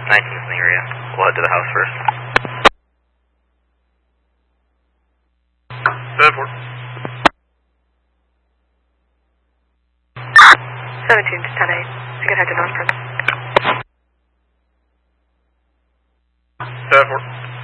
19's in the area. We'll head to the house first. 7-4. 17 to 10-8. You can head to North Prince. 7-4.